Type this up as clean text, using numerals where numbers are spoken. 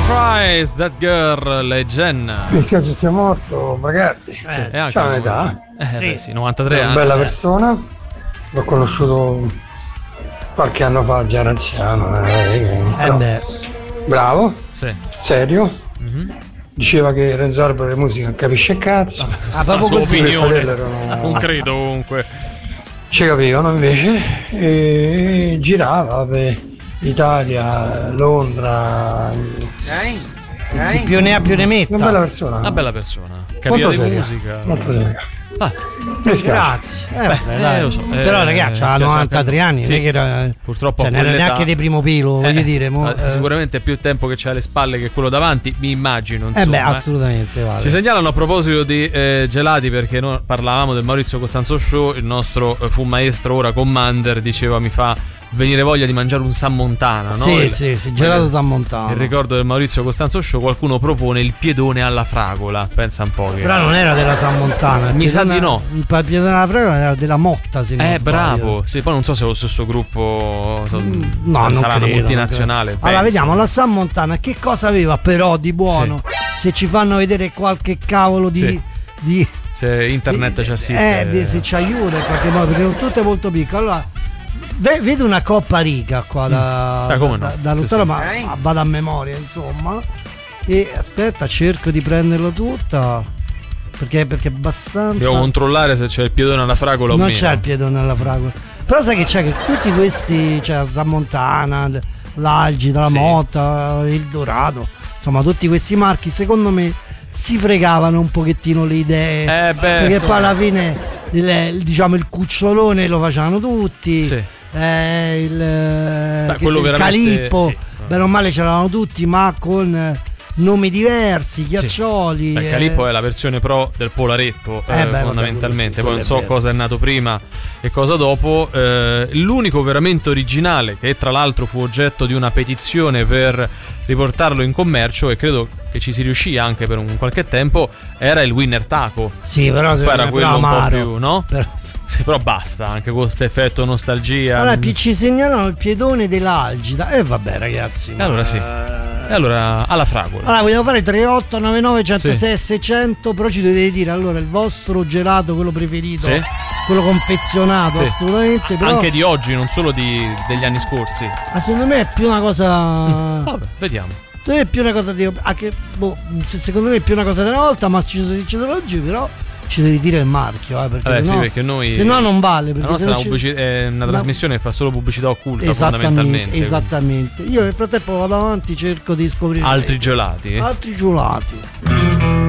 Surprise That Girl, le Jen. Mi spiace sia morto Bragardi. Sì, è anche c'ha un'età. Sì, 93 è una anni. bella persona. L'ho conosciuto qualche anno fa, già era anziano. Bravo, sì. Serio. Diceva che Renzo Arbore musica non capisce cazzo. Proprio sua così. Opinione. Non credo comunque. Ci capivano invece e girava per Italia, Londra. Più ne ha più ne metta. Una bella persona. Una bella persona. Capiva di seria, musica. molto seria. Grazie. Lo so. Però ragazzi ha 93 anni, sì. non è che era, purtroppo non era neanche di primo pelo, voglio dire. Sicuramente è più tempo che c'ha alle spalle che quello davanti, mi immagino. Insomma. Assolutamente. Vale. Ci segnalano a proposito di gelati, perché noi parlavamo del Maurizio Costanzo Show, il nostro fu maestro, ora Commander, diceva mi fa venire voglia di mangiare un San Montana, no? Sì, gelato San Montana. Il ricordo del Maurizio Costanzo Show, qualcuno propone il piedone alla fragola, pensa un po'. Però non era della San Montana. Mi sa di no. Il piedone alla fragola era della Motta, se non sbaglio. Bravo. Sì, poi non so se è lo stesso gruppo, no, sarà non una multinazionale. Allora vediamo, la San Montana che cosa aveva però di buono? Sì. Se ci fanno vedere qualche cavolo di se internet ci assiste. Se ci aiuta in qualche modo, perché sono tutte molto piccole. Allora vedo una coppa riga qua da lontano, ma vado a memoria, insomma. E aspetta, cerco di prenderla tutta. Perché è abbastanza. Devo controllare se c'è il piedone alla fragola o meno. Non c'è il piedone alla fragola. Però sai che c'è che tutti questi, cioè San Montana, l'Algida, la Motta, il Dorado, insomma tutti questi marchi secondo me si fregavano un pochettino le idee. Perché poi alla fine il cucciolone lo facevano tutti. Sì. Il Calippo, bene o male ce l'avevano tutti, ma con nomi diversi, Ghiaccioli. Il Calippo è la versione pro del Polaretto, fondamentalmente. Poi non so cosa è nato prima e cosa dopo. L'unico veramente originale, che tra l'altro fu oggetto di una petizione per riportarlo in commercio, e credo che ci si riuscì anche per un qualche tempo, era il Winner Taco. Sì, però era quello amaro, un po' più, no? Sì, però basta, anche con questo effetto nostalgia. Allora ci segnalano il piedone dell'Algida. Vabbè ragazzi. Allora sì. E allora alla fragola. Allora vogliamo fare 3899 106 600. Però ci dovete dire allora il vostro gelato, quello preferito, quello confezionato, assolutamente. Però anche di oggi, non solo degli anni scorsi. Secondo me è più una cosa. Vabbè, vediamo. Secondo me è più una cosa di. Secondo me è più una cosa della volta, ma ci sono oggi, però. Ci devi dire il marchio, perché noi, se no non vale. La nostra è una trasmissione che fa solo pubblicità occulta, fondamentalmente. Esattamente. Io nel frattempo vado avanti, cerco di scoprire altri gelati. Altri gelati.